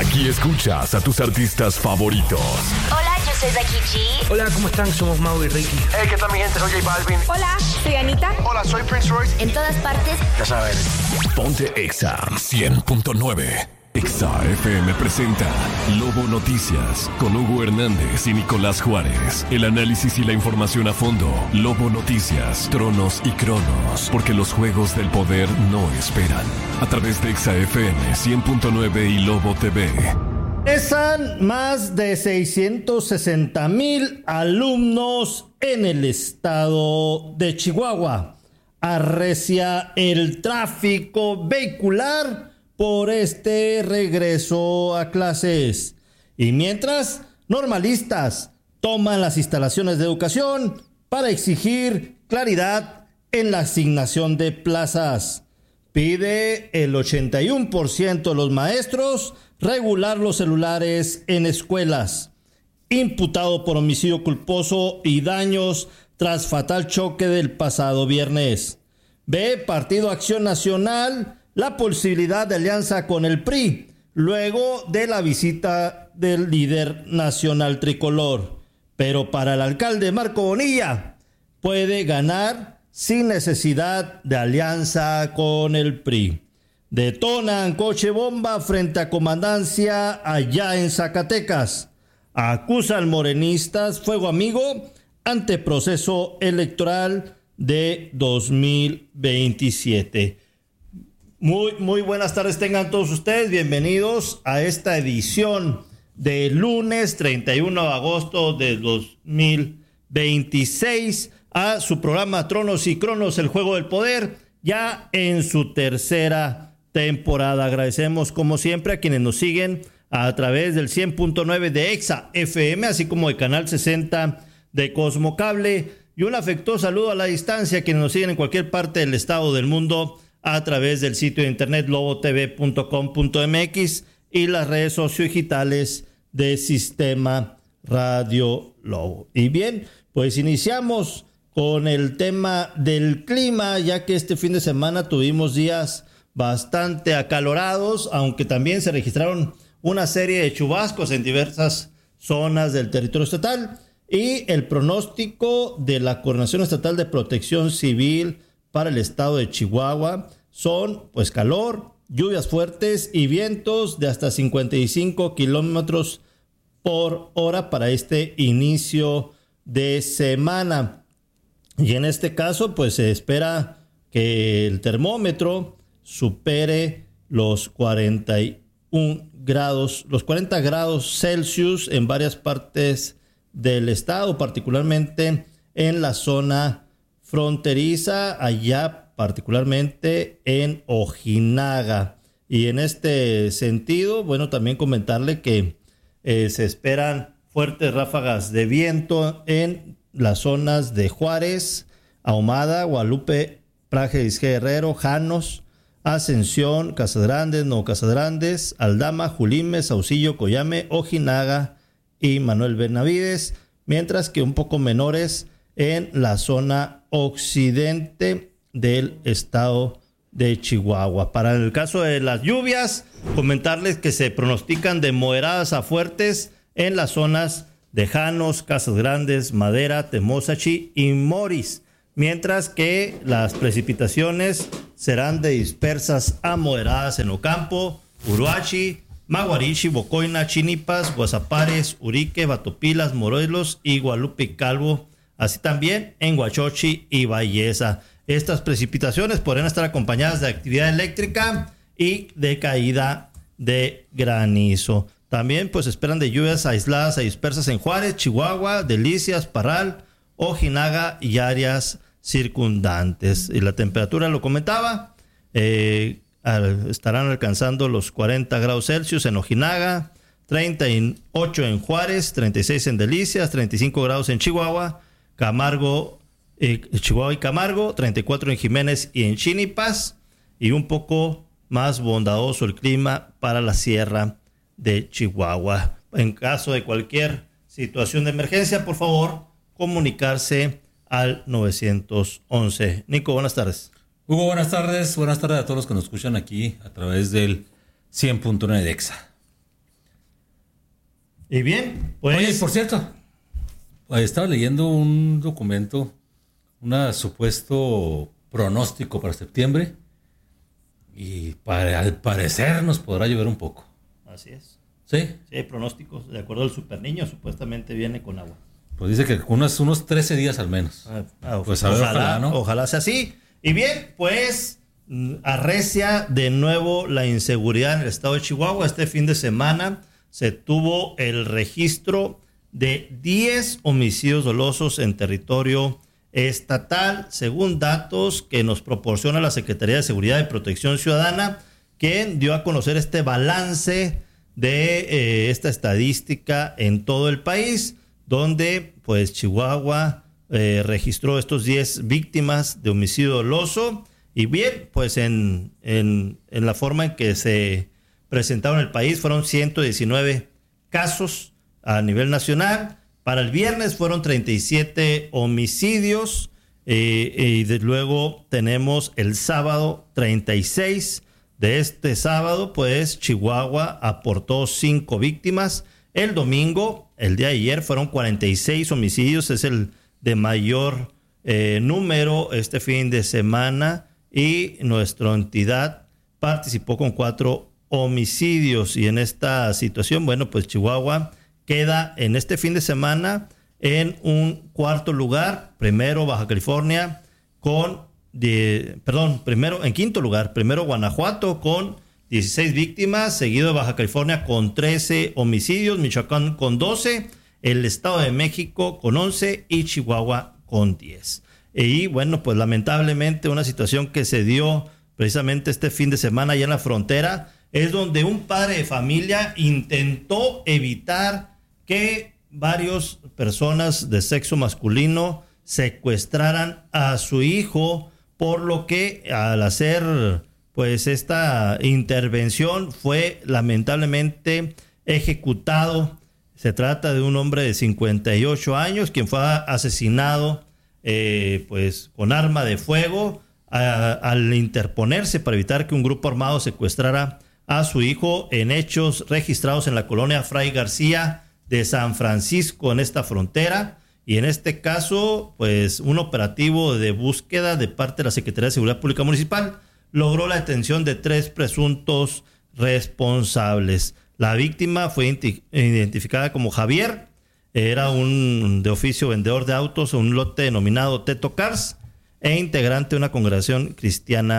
Aquí escuchas a tus artistas favoritos. Hola, yo soy Becky G. Hola, ¿cómo están? Somos Mau y Ricky. Hey, ¿qué tal mi gente? Soy J Balvin. Hola, soy Anita. Hola, soy Prince Royce. En todas partes. Ya saben. Ponte Exa 100.9. Exa FM presenta Lobo Noticias con Hugo Hernández y Nicolás Juárez. El análisis y la información a fondo. Lobo Noticias, Tronos y Cronos. Porque los juegos del poder no esperan. A través de Exa FM 100.9 y Lobo TV. Pesan más de 660,000 alumnos en el estado de Chihuahua. Arrecia el tráfico vehicular por este regreso a clases. Y mientras, normalistas toman las instalaciones de educación para exigir claridad en la asignación de plazas. Pide el 81% de los maestros regular los celulares en escuelas. Imputado por homicidio culposo y daños tras fatal choque del pasado viernes. Ve Partido Acción Nacional la posibilidad de alianza con el PRI luego de la visita del líder nacional tricolor. Pero para el alcalde Marco Bonilla puede ganar sin necesidad de alianza con el PRI. Detonan coche bomba frente a comandancia allá en Zacatecas. Acusan morenistas fuego amigo ante proceso electoral de 2027. Muy buenas tardes tengan todos ustedes. Bienvenidos a esta edición de lunes 31 de agosto de 2026 a su programa Tronos y Cronos, el juego del poder, ya en su tercera temporada. Agradecemos como siempre a quienes nos siguen a través del 100.9 de Exa FM, así como de Canal 60 de Cosmo Cable, y un afectuoso saludo a la distancia a quienes nos siguen en cualquier parte del estado del mundo a través del sitio de internet lobotv.com.mx y las redes sociodigitales de Sistema Radio Lobo. Y bien, pues iniciamos con el tema del clima, ya que este fin de semana tuvimos días bastante acalorados, aunque también se registraron una serie de chubascos en diversas zonas del territorio estatal, y el pronóstico de la Coordinación Estatal de Protección Civil para el estado de Chihuahua son pues calor, lluvias fuertes y vientos de hasta 55 kilómetros por hora para este inicio de semana. Y en este caso pues se espera que el termómetro supere los 41 grados, los 40 grados Celsius en varias partes del estado, particularmente en la zona fronteriza, allá particularmente en Ojinaga. Y en este sentido, bueno, también comentarle que se esperan fuertes ráfagas de viento en las zonas de Juárez, Ahumada, Guadalupe, Prajeris Guerrero, Janos, Ascensión, Casas Grandes, Nuevo Casas Grandes, Aldama, Julime, Saucillo, Coyame, Ojinaga y Manuel Benavides, mientras que un poco menores en la zona occidente del estado de Chihuahua. Para el caso de las lluvias, comentarles que se pronostican de moderadas a fuertes en las zonas de Janos, Casas Grandes, Madera, Temozachi y Moris, mientras que las precipitaciones serán de dispersas a moderadas en Ocampo, Uruachi, Maguarichi, Bocoina, Chinipas, Guasapares, Urique, Batopilas, Morelos y Guadalupe y Calvo, así también en Huachochi y Valleza. Estas precipitaciones podrían estar acompañadas de actividad eléctrica y de caída de granizo. También pues esperan de lluvias aisladas y dispersas en Juárez, Chihuahua, Delicias, Parral, Ojinaga y áreas circundantes. Y la temperatura, lo comentaba, estarán alcanzando los 40 grados Celsius en Ojinaga, 38 en Juárez, 36 en Delicias, 35 grados en Chihuahua, Chihuahua y Camargo, 34 en Jiménez y en Chinipas, y un poco más bondadoso el clima para la sierra de Chihuahua. En caso de cualquier situación de emergencia, por favor, comunicarse al 911. Nico, buenas tardes. Hugo, buenas tardes. Buenas tardes a todos los que nos escuchan aquí a través del 100.9 de Exa. Y bien, pues... Oye, por cierto, estaba leyendo un documento, un supuesto pronóstico para septiembre, y al parecer nos podrá llover un poco. Así es. ¿Sí? Sí, hay pronósticos. De acuerdo al Super Niño, supuestamente viene con agua. Pues dice que unos 13 días al menos. Pues a ver, ojalá, ¿no? Ojalá sea así. Y bien, pues arrecia de nuevo la inseguridad en el estado de Chihuahua. Este fin de semana se tuvo el registro de 10 homicidios dolosos en territorio estatal, según datos que nos proporciona la Secretaría de Seguridad y Protección Ciudadana, quien dio a conocer este balance de esta estadística en todo el país, donde pues Chihuahua registró estos 10 víctimas de homicidio doloso. Y bien, pues en la forma en que se presentaron en el país fueron 119 casos a nivel nacional. Para el viernes fueron 37 homicidios y luego tenemos el sábado 36. De este sábado, pues Chihuahua aportó 5 víctimas. El domingo, el día de ayer, fueron 46 homicidios. Es el de mayor número este fin de semana. Y nuestra entidad participó con 4 homicidios. Y en esta situación, bueno, pues Chihuahua queda en este fin de semana en un cuarto lugar. Primero Baja California en quinto lugar, primero Guanajuato con 16 víctimas, seguido de Baja California con 13 homicidios, Michoacán con 12, el Estado de México con 11 y Chihuahua con 10. Y bueno, pues lamentablemente una situación que se dio precisamente este fin de semana allá en la frontera es donde un padre de familia intentó evitar que varias personas de sexo masculino secuestraran a su hijo, por lo que al hacer pues esta intervención fue lamentablemente ejecutado. Se trata de un hombre de 58 años quien fue asesinado pues con arma de fuego al interponerse para evitar que un grupo armado secuestrara a su hijo en hechos registrados en la colonia Fray García de San Francisco en esta frontera. Y en este caso, pues un operativo de búsqueda de parte de la Secretaría de Seguridad Pública Municipal logró la detención de 3 presuntos responsables. La víctima fue identificada como Javier, era un de oficio vendedor de autos en un lote denominado Teto Cars e integrante de una congregación cristiana